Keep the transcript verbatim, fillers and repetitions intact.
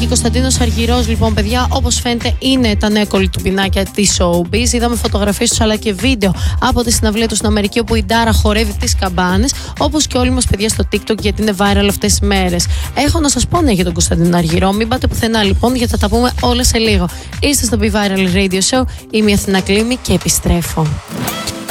Κωνσταντίνος Αργυρός, λοιπόν, παιδιά, όπως φαίνεται, είναι τα νέα κολλητουπινάκια της Showbiz. Είδαμε φωτογραφίες τους αλλά και βίντεο από τη συναυλία του στην Αμερική, όπου η Ντάρα χορεύει τις καμπάνες. Όπως και όλοι μας, παιδιά, στο TikTok, γιατί είναι viral αυτές τις μέρες. Έχω να σας πω ναι για τον Κωνσταντίνο Αργυρό. Μην πάτε πουθενά, λοιπόν, γιατί θα τα πούμε όλα σε λίγο. Είστε στο Be Viral Radio Show. Είμαι η Αθηνά Κλίμη και επιστρέφω.